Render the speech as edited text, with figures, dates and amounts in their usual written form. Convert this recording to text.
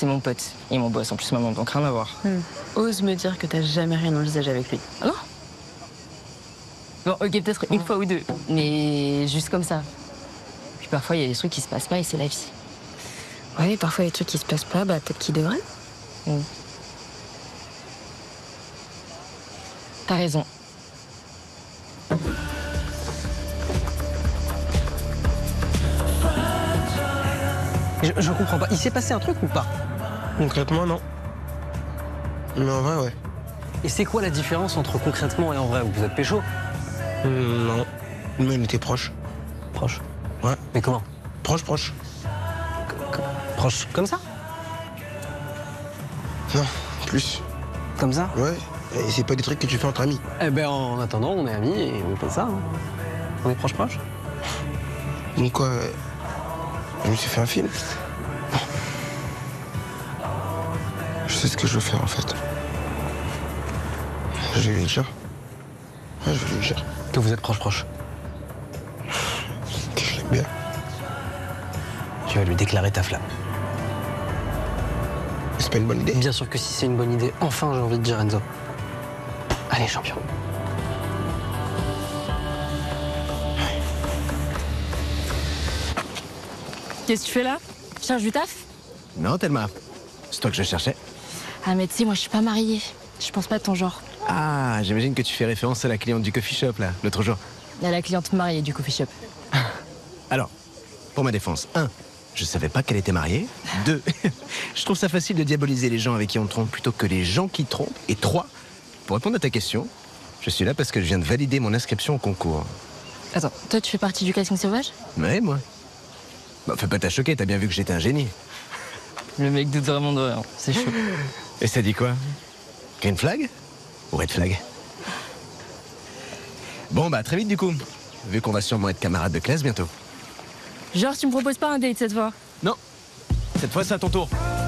c'est mon pote et mon boss en plus maman, donc rien à voir. Ose me dire que t'as jamais rien envisagé avec lui. Ah non? Bon, ok, peut-être une fois ou deux, mais juste comme ça. Puis parfois, il y a des trucs qui se passent pas et c'est la vie. Ouais, parfois les trucs qui se passent pas, bah peut-être qu'ils devraient. T'as raison. Je comprends pas. Il s'est passé un truc ou pas? Concrètement, non. Mais en vrai, ouais. Et c'est quoi la différence entre concrètement et en vrai? Vous êtes pécho? Non. Mais on était proches. Proche. Ouais. Mais comment? Proche. Proche. Comme ça? Non, plus. Comme ça? Ouais. Et c'est pas des trucs que tu fais entre amis. Eh ben en attendant, on est amis et on fait ça. Hein. On est proche. Donc quoi, je me suis fait un film. Je sais ce que je veux faire en fait. Je vais lui dire. Ouais, je vais lui dire. Que vous êtes proche. Que je l'aime bien. Tu vas lui déclarer ta flamme. C'est pas une bonne idée. Bien sûr que si c'est une bonne idée, enfin j'ai envie de dire Enzo. Allez, champion. Qu'est-ce que tu fais là? Tu cherches du taf? Non, Thelma. C'est toi que je cherchais. Ah mais tu sais, moi je suis pas mariée. Je pense pas de ton genre. Ah, j'imagine que tu fais référence à la cliente du coffee shop, là, l'autre jour. Il y a la cliente mariée du coffee shop. Alors, pour ma défense, 1, je savais pas qu'elle était mariée. 2, je trouve ça facile de diaboliser les gens avec qui on trompe plutôt que les gens qui trompent. Et 3, pour répondre à ta question, je suis là parce que je viens de valider mon inscription au concours. Attends, toi tu fais partie du casting sauvage? Ouais, moi. Bah, fais pas ta choquer, t'as bien vu que j'étais un génie. Le mec doute vraiment de rien, c'est chaud. Et ça dit quoi? Green flag? Ou red flag? Bon, bah, très vite du coup. Vu qu'on va sûrement être camarades de classe bientôt. Genre tu me proposes pas un date cette fois? Non. Cette fois, c'est à ton tour.